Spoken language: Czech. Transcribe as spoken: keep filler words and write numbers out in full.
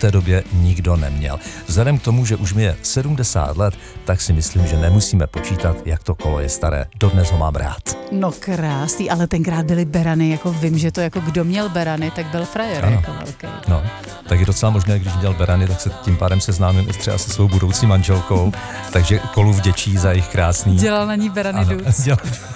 té době nikdo neměl. Vzhledem k tomu, že už mi je sedmdesát let, tak si myslím, že nemusíme počítat, jak to kolo je staré. Dodnes ho mám rád. No krásný, ale tenkrát byly berany, jako vím, že to jako kdo měl berany, tak byl frajer, ano. jako velký. No, tak je docela možné, když měl berany, tak se tím pádem seznámím i třeba se svou budoucí manželkou, takže kolu vděčí za jejich krásný... Dělal na ní berany ano, duc. dělal...